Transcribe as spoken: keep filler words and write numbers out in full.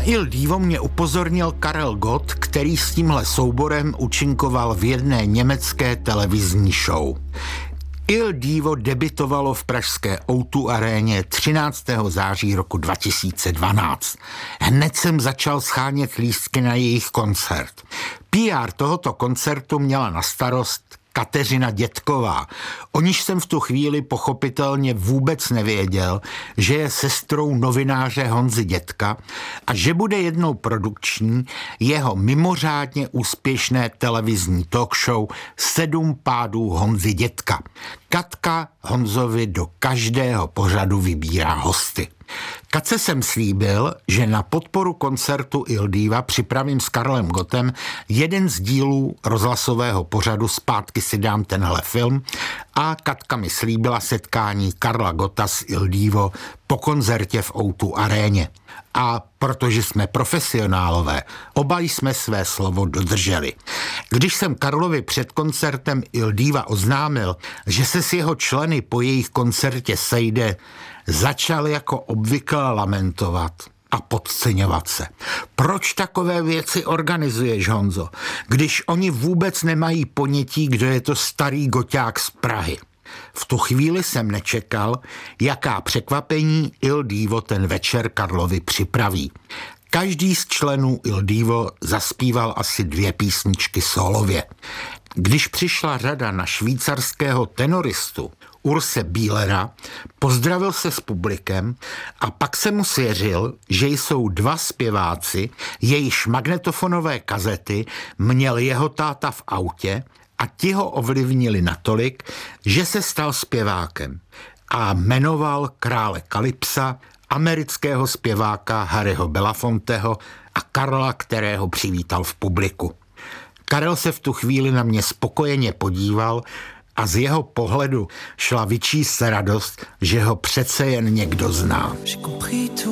Il Divo mě upozornil Karel Gott, který s tímhle souborem účinkoval v jedné německé televizní show. Il Divo debutovalo v pražské ó dva aréně třináctého září roku dva tisíce dvanáct. Hned jsem začal schánět lístky na jejich koncert. P R tohoto koncertu měla na starost Kateřina Dětková, o níž jsem v tu chvíli pochopitelně vůbec nevěděl, že je sestrou novináře Honzy Dětka a že bude jednou produkční jeho mimořádně úspěšné televizní talk show Sedm pádů Honzy Dětka. Katka Honzovi do každého pořadu vybírá hosty. Katce jsem slíbil, že na podporu koncertu Il Diva připravím s Karlem Gottem jeden z dílů rozhlasového pořadu Zpátky si dám tenhle film a Katka mi slíbila setkání Karla Gotta s Il Divo po koncertě v ó dva aréně. A protože jsme profesionálové, oba jsme své slovo dodrželi. Když jsem Karlovi před koncertem Il Diva oznámil, že se s jeho členy po jejich koncertě sejde, začal jako obvykle lamentovat a podceňovat se. Proč takové věci organizuješ, Honzo, když oni vůbec nemají ponětí, kdo je to starý goťák z Prahy? V tu chvíli jsem nečekal, jaká překvapení Il Divo ten večer Karlovi připraví. Každý z členů Il Divo zaspíval asi dvě písničky solově. Když přišla řada na švýcarského tenoristu Urse Bílera, pozdravil se s publikem a pak se mu svěřil, že jsou dva zpěváci, jejichž magnetofonové kazety měl jeho táta v autě a ti ho ovlivnili natolik, že se stal zpěvákem a jmenoval krále Kalypsa, amerického zpěváka Harryho Belafonteho a Karla, kterého přivítal v publiku. Karel se v tu chvíli na mě spokojeně podíval a z jeho pohledu šla vyčíst radost, že ho přece jen někdo zná.